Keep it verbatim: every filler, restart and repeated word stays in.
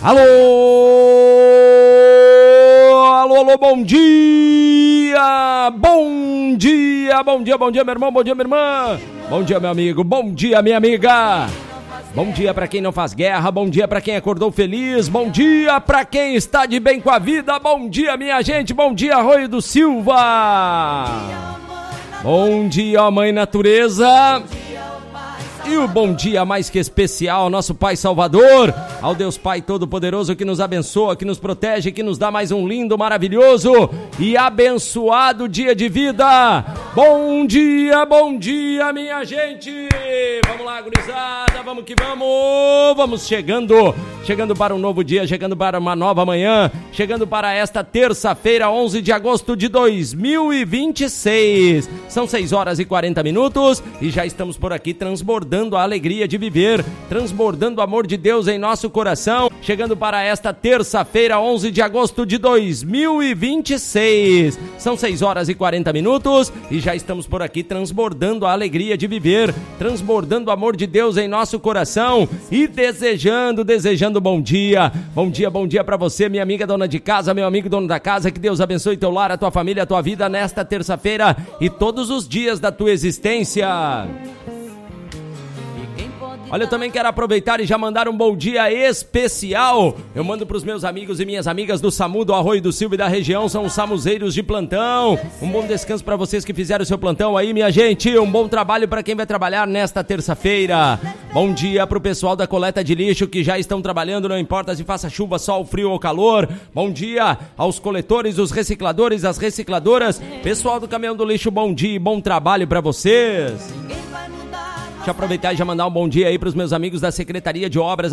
Alô, alô, alô, bom dia, bom dia, bom dia, bom dia, meu irmão, bom dia, minha irmã, bom dia, meu amigo, bom dia, minha amiga, bom dia pra quem não faz guerra, bom dia pra quem acordou feliz, bom dia pra quem está de bem com a vida, bom dia, minha gente, bom dia, Arroio do Silva, bom dia, Mãe Natureza. E o bom dia mais que especial, nosso Pai Salvador, ao Deus Pai Todo-Poderoso que nos abençoa, que nos protege, que nos dá mais um lindo, maravilhoso e abençoado dia de vida. Bom dia, bom dia, minha gente. Vamos lá, gurizada, vamos que vamos. Vamos chegando, chegando para um novo dia, chegando para uma nova manhã, chegando para esta terça-feira, onze de agosto de dois mil e vinte e seis. São seis horas e quarenta minutos e já estamos por aqui transbordando a alegria de viver, transbordando o amor de Deus em nosso coração, chegando para esta terça-feira, onze de agosto de dois mil e vinte e seis. São seis horas e quarenta minutos e já estamos por aqui transbordando a alegria de viver, transbordando o amor de Deus em nosso coração e desejando, desejando bom dia. Bom dia, bom dia para você, minha amiga dona de casa, meu amigo dono da casa, que Deus abençoe teu lar, a tua família, a tua vida nesta terça-feira e todos os dias da tua existência. Olha, eu também quero aproveitar e já mandar um bom dia especial. Eu mando para os meus amigos e minhas amigas do SAMU, do Arroio do Silva e da região, são os samuzeiros de plantão. Um bom descanso para vocês que fizeram o seu plantão aí, minha gente. Um bom trabalho para quem vai trabalhar nesta terça-feira. Bom dia para o pessoal da coleta de lixo que já estão trabalhando, não importa se faça chuva, sol, frio ou calor. Bom dia aos coletores, os recicladores, as recicladoras. Pessoal do caminhão do lixo, bom dia e bom trabalho para vocês. Deixa eu aproveitar e já mandar um bom dia aí para os meus amigos da Secretaria de Obras